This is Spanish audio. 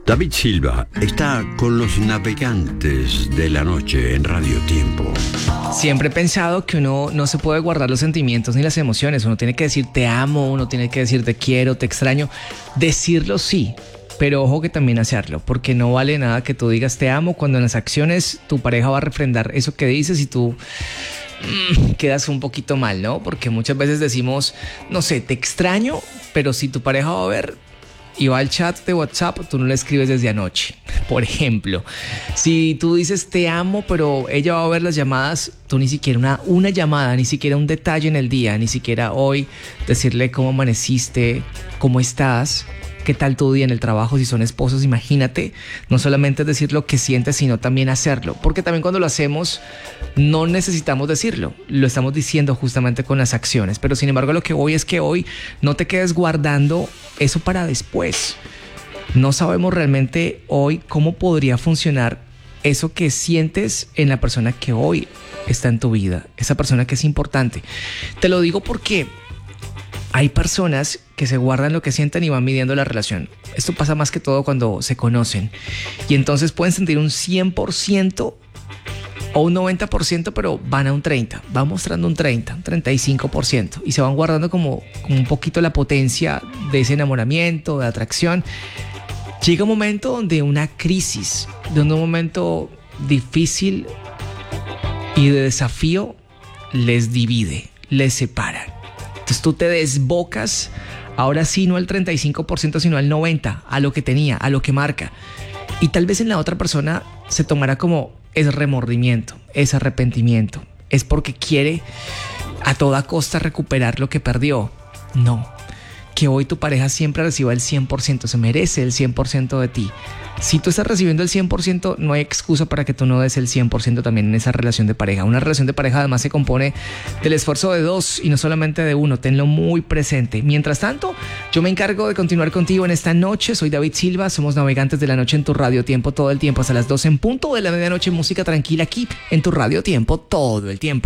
David Silva está con los navegantes de la noche en Radio Tiempo. Siempre he pensado que uno no se puede guardar los sentimientos ni las emociones. Uno tiene que decir te amo, uno tiene que decir te quiero, te extraño. Decirlo sí, pero ojo que también hacerlo, porque no vale nada que tú digas te amo cuando en las acciones tu pareja va a refrendar eso que dices y tú quedas un poquito mal, ¿no? Porque muchas veces decimos, no sé, te extraño, pero si tu pareja va a ver y va al chat de WhatsApp, tú no le escribes desde anoche. Por ejemplo, si tú dices te amo, pero ella va a ver las llamadas, tú ni siquiera una llamada, ni siquiera un detalle en el día, ni siquiera hoy decirle cómo amaneciste, cómo estás, qué tal tu día en el trabajo, si son esposos, imagínate, no solamente decir lo que sientes, sino también hacerlo, porque también cuando lo hacemos no necesitamos decirlo, lo estamos diciendo justamente con las acciones, pero sin embargo lo que voy es que hoy no te quedes guardando eso para después. No sabemos realmente hoy cómo podría funcionar eso que sientes en la persona que hoy está en tu vida, esa persona que es importante. Te lo digo porque hay personas que se guardan lo que sienten y van midiendo la relación. Esto pasa más que todo cuando se conocen. Y entonces pueden sentir un 100% o un 90%, pero van a un 30%. Van mostrando un 30%, un 35%. Y se van guardando como un poquito la potencia de ese enamoramiento, de atracción. Llega un momento donde una crisis, de un momento difícil y de desafío les divide, les separa. Entonces tú te desbocas, ahora sí no al 35%, sino al 90%, a lo que tenía, a lo que marca. Y tal vez en la otra persona se tomará como es remordimiento, es arrepentimiento, es porque quiere a toda costa recuperar lo que perdió. No, que hoy tu pareja siempre reciba el 100%, se merece el 100% de ti. Si tú estás recibiendo el 100%, no hay excusa para que tú no des el 100% también en esa relación de pareja. Una relación de pareja además se compone del esfuerzo de dos y no solamente de uno. Tenlo muy presente. Mientras tanto, yo me encargo de continuar contigo en esta noche. Soy David Silva, somos navegantes de la noche en tu Radio Tiempo todo el tiempo hasta las 12 en punto de la medianoche. Música tranquila aquí en tu Radio Tiempo todo el tiempo.